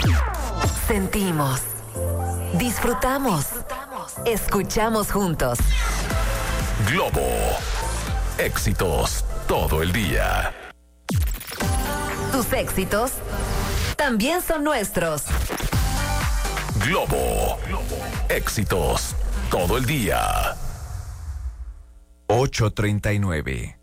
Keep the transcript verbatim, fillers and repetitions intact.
Sentimos, disfrutamos, escuchamos juntos. Globo, éxitos todo el día. Tus éxitos también son nuestros. Globo, éxitos todo el día. ocho treinta y nueve.